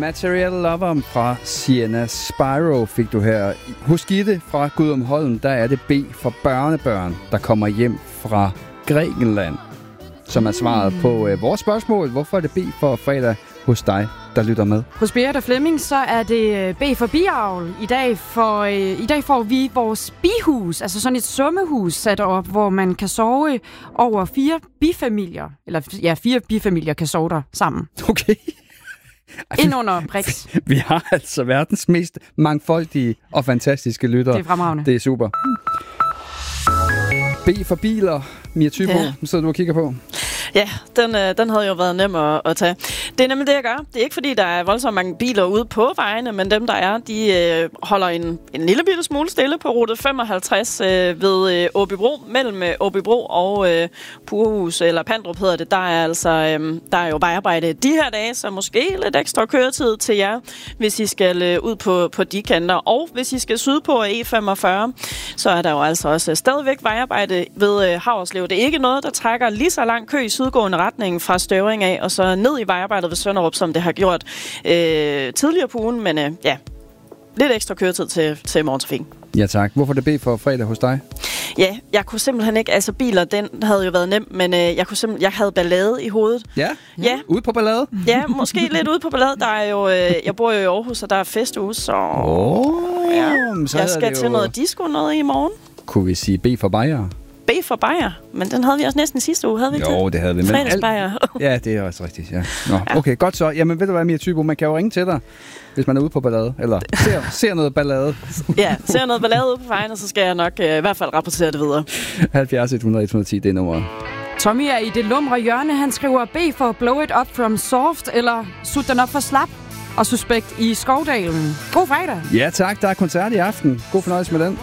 Material Lover fra Sienna Spyro fik du her. Hos Gitte fra Gudumholm, der er det B for børnebørn, der kommer hjem fra Grækenland, som er svaret på vores spørgsmål. Hvorfor er det B for fredag hos dig, der lytter med? Hos Beate Flemming, så er det B for biavl. I dag får vi vores bihus, altså sådan et summehus sat op, hvor man kan sove over 4 bifamilier. Eller ja, 4 bifamilier kan sove der sammen. Okay. Ind under Brix. Vi har altså verdens mest mangfoldige og fantastiske lyttere. Det er fremragende. Det er super. B for biler. Mia Thybo, nu sidder du og kigger på. Ja, den havde jo været nem at tage. Det er nemlig det, jeg gør. Det er ikke, fordi der er voldsomt mange biler ude på vejene, men dem, der er, de holder en lille bitte smule stille på rute 55 ved Åbybro, mellem Åbybro og Purhus, eller Pandrup hedder det. Der er jo vejarbejde de her dage, så måske lidt ekstra køretid til jer, hvis I skal ud på de kanter. Og hvis I skal syd på E45, så er der jo altså også stadigvæk vejarbejde ved Haverslev. Det er ikke noget, der trækker lige så lang kø i sydgående retning fra Støvring af, og så ned i vejarbejdet ved Sønderup, som det har gjort tidligere på ugen, men lidt ekstra køretid til morgentrafikken. Ja tak. Hvorfor er det B for fredag hos dig? Ja, jeg kunne simpelthen ikke, altså biler, den havde jo været nem, men jeg havde ballade i hovedet. Ja? Ude på ballade? Ja, måske lidt ude på ballade. Der er jo, jeg bor jo i Aarhus, og der er festuge, så så jeg skal til noget disco noget i morgen. Kunne vi sige B for Bayer? B for Bayer, men den havde vi også næsten sidste uge, havde vi ikke det? Jo, det havde vi. Fredagsbayer. Ja, det er også rigtigt, ja. Nå, okay, godt så. Jamen, ved du hvad, Mia Thybo, man kan jo ringe til dig, hvis man er ude på ballade, eller ser noget ballade. Ja, ser noget ballade ude på vejen, og så skal jeg nok i hvert fald rapportere det videre. 70 100 110, det er nummeret. Tommy er i det lumre hjørne. Han skriver B for blow it up from soft, eller sut den op for slap. Og Suspekt i Skovdalen. God fredag. Ja tak, der er koncert i aften. God fornøjelse med den.